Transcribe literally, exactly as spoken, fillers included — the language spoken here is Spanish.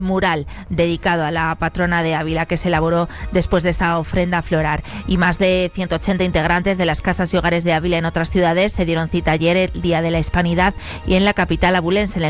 mural dedicado a la patrona de Ávila que se elaboró después de esa ofrenda floral. Y más de ciento ochenta integrantes de las casas y hogares de Ávila en otras ciudades se dieron cita ayer, el Día de la Hispanidad, y en la capital abulense, en el